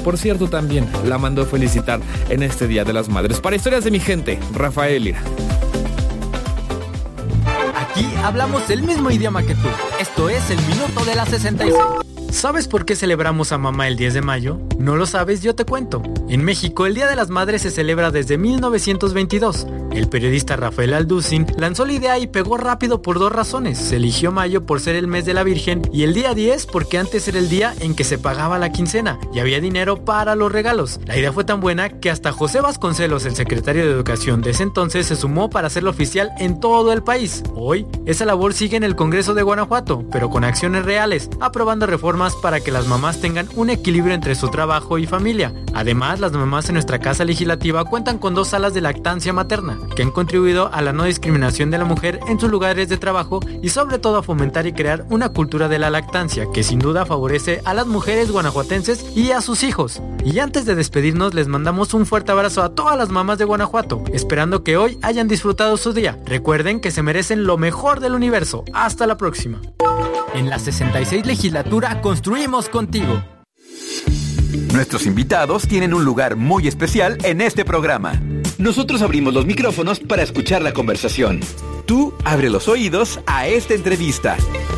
por cierto, también la mandó felicitar en este Día de las Madres. Para Historias de mi gente, Rafael Lira. Aquí hablamos el mismo idioma que tú. Esto es el Minuto de la 66. ¿Sabes por qué celebramos a mamá el 10 de mayo? ¿No lo sabes? Yo te cuento. En México, el Día de las Madres se celebra desde 1922. El periodista Rafael Alducin lanzó la idea y pegó rápido por 2 razones. Se eligió mayo por ser el mes de la Virgen y el día 10 porque antes era el día en que se pagaba la quincena y había dinero para los regalos. La idea fue tan buena que hasta José Vasconcelos, el secretario de Educación de ese entonces, se sumó para hacerlo oficial en todo el país. Hoy, esa labor sigue en el Congreso de Guanajuato, pero con acciones reales, aprobando reformas para que las mamás tengan un equilibrio entre su trabajo y familia. Además, las mamás en nuestra casa legislativa cuentan con 2 salas de lactancia materna, que han contribuido a la no discriminación de la mujer en sus lugares de trabajo y sobre todo a fomentar y crear una cultura de la lactancia que sin duda favorece a las mujeres guanajuatenses y a sus hijos. Y antes de despedirnos, les mandamos un fuerte abrazo a todas las mamás de Guanajuato, esperando que hoy hayan disfrutado su día. Recuerden que se merecen lo mejor del universo. Hasta la próxima. En la 66 legislatura construimos contigo. Nuestros invitados tienen un lugar muy especial en este programa. Nosotros abrimos los micrófonos para escuchar la conversación. Tú abre los oídos a esta entrevista.